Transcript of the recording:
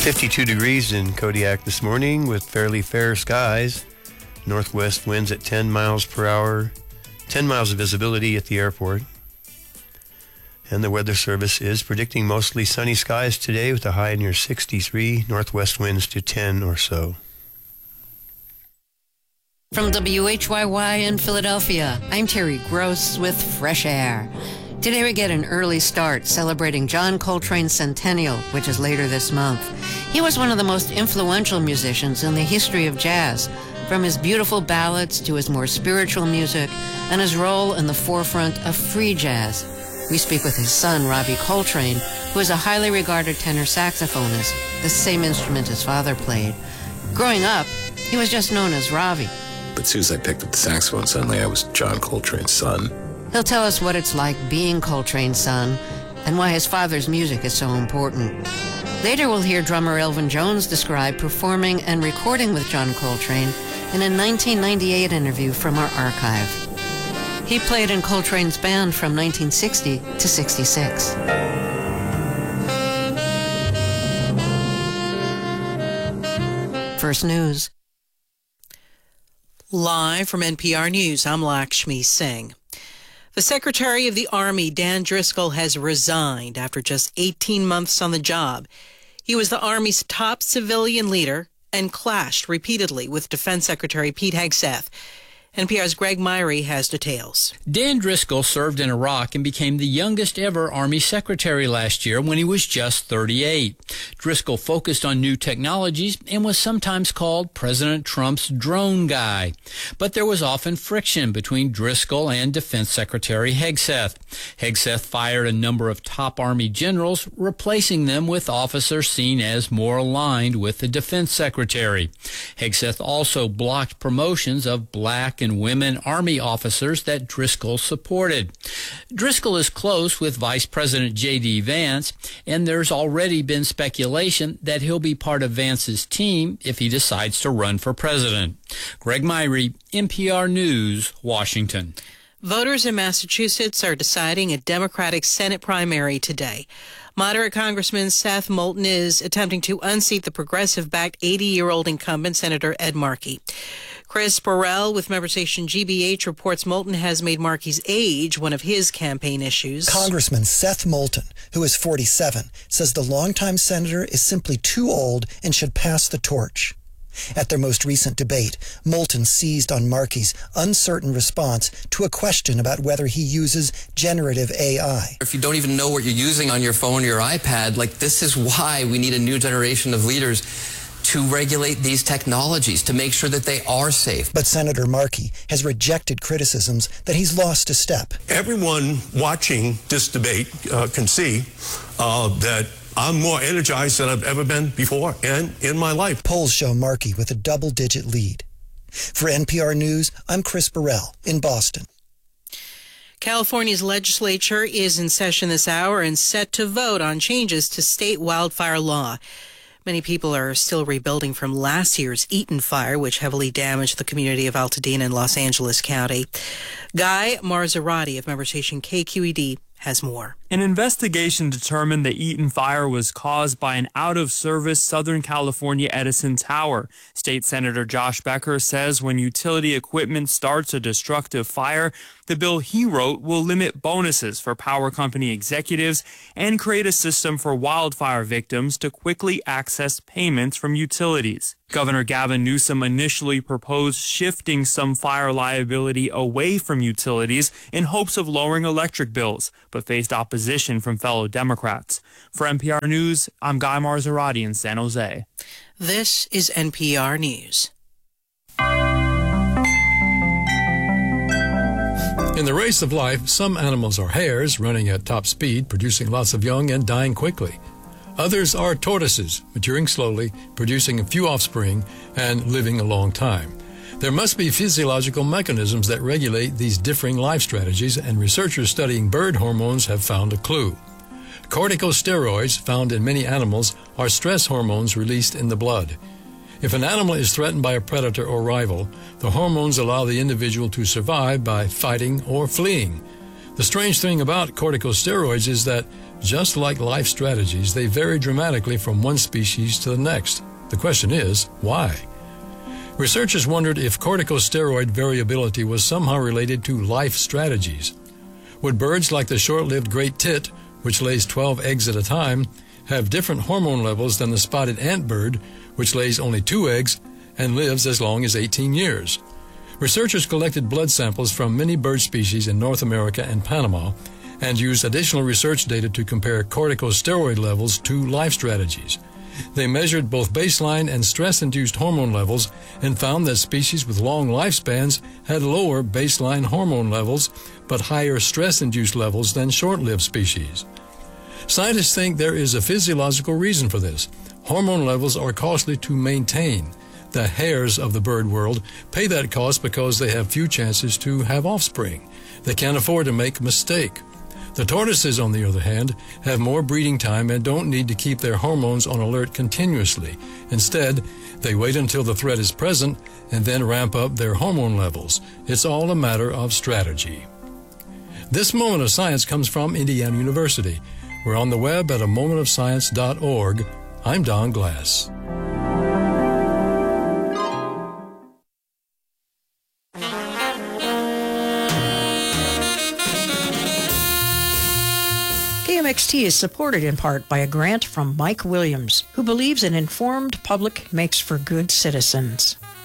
52 degrees in Kodiak this morning with fairly fair skies. Northwest winds at 10 miles per hour. 10 miles of visibility at the airport. And the Weather Service is predicting mostly sunny skies today with a high near 63, northwest winds to 10 or so. From WHYY in Philadelphia, I'm Terry Gross with Fresh Air. Today we get an early start celebrating John Coltrane's centennial, which is later this month. He was one of the most influential musicians in the history of jazz, from his beautiful ballads to his more spiritual music and his role in the forefront of free jazz. We speak with his son, Ravi Coltrane, who is a highly regarded tenor saxophonist, the same instrument his father played. Growing up, he was just known as Ravi. But as soon as I picked up the saxophone, suddenly I was John Coltrane's son. He'll tell us what it's like being Coltrane's son and why his father's music is so important. Later we'll hear drummer Elvin Jones describe performing and recording with John Coltrane in a 1998 interview from our archive. He played in Coltrane's band from 1960 to 66. First News. Live from NPR News, I'm Lakshmi Singh. The Secretary of the Army, Dan Driscoll, has resigned after just 18 months on the job. He was the Army's top civilian leader and clashed repeatedly with Defense Secretary Pete Hegseth. NPR's Greg Myrie has details. Dan Driscoll served in Iraq and became the youngest ever Army Secretary last year when he was just 38. Driscoll focused on new technologies and was sometimes called President Trump's drone guy. But there was often friction between Driscoll and Defense Secretary Hegseth. Hegseth fired a number of top Army generals, replacing them with officers seen as more aligned with the Defense Secretary. Hegseth also blocked promotions of black and women Army officers that Driscoll supported. Driscoll is close with Vice President J.D. Vance, and there's already been speculation that he'll be part of Vance's team if he decides to run for president. Greg Myrie, NPR News, Washington. Voters in Massachusetts are deciding a Democratic Senate primary today. Moderate Congressman Seth Moulton is attempting to unseat the progressive-backed 80-year-old incumbent Senator Ed Markey. Chris Burrell with member station GBH reports Moulton has made Markey's age one of his campaign issues. Congressman Seth Moulton, who is 47, says the longtime senator is simply too old and should pass the torch. At their most recent debate, Moulton seized on Markey's uncertain response to a question about whether he uses generative AI. If you don't even know what you're using on your phone or your iPad, this is why we need a new generation of leaders to regulate these technologies, to make sure that they are safe. But Senator Markey has rejected criticisms that he's lost a step. Everyone watching this debate can see that I'm more energized than I've ever been before and in my life. Polls show Markey with a double-digit lead. For NPR News, I'm Chris Burrell in Boston. California's legislature is in session this hour and set to vote on changes to state wildfire law. Many people are still rebuilding from last year's Eaton fire, which heavily damaged the community of Altadena in Los Angeles County. Guy Marzorati of member station KQED has more. An investigation determined the Eaton fire was caused by an out-of-service Southern California Edison tower. State Senator Josh Becker says when utility equipment starts a destructive fire, the bill he wrote will limit bonuses for power company executives and create a system for wildfire victims to quickly access payments from utilities. Governor Gavin Newsom initially proposed shifting some fire liability away from utilities in hopes of lowering electric bills, but faced opposition from fellow Democrats. For NPR News, I'm Guy Marzorati in San Jose. This is NPR News. In the race of life, some animals are hares, running at top speed, producing lots of young and dying quickly. Others are tortoises, maturing slowly, producing a few offspring, and living a long time. There must be physiological mechanisms that regulate these differing life strategies, and researchers studying bird hormones have found a clue. Corticosteroids, found in many animals, are stress hormones released in the blood. If an animal is threatened by a predator or rival, the hormones allow the individual to survive by fighting or fleeing. The strange thing about corticosteroids is that just like life strategies, they vary dramatically from one species to the next. The question is, why? Researchers wondered if corticosteroid variability was somehow related to life strategies. Would birds like the short-lived great tit, which lays 12 eggs at a time, have different hormone levels than the spotted antbird, which lays only 2 eggs and lives as long as 18 years? Researchers collected blood samples from many bird species in North America and Panama and used additional research data to compare corticosteroid levels to life strategies. They measured both baseline and stress-induced hormone levels and found that species with long lifespans had lower baseline hormone levels but higher stress-induced levels than short-lived species. Scientists think there is a physiological reason for this. Hormone levels are costly to maintain. The hares of the bird world pay that cost because they have few chances to have offspring. They can't afford to make a mistake. The tortoises, on the other hand, have more breeding time and don't need to keep their hormones on alert continuously. Instead, they wait until the threat is present and then ramp up their hormone levels. It's all a matter of strategy. This Moment of Science comes from Indiana University. We're on the web at amomentofscience.org. I'm Don Glass. KMXT is supported in part by a grant from Mike Williams, who believes an informed public makes for good citizens.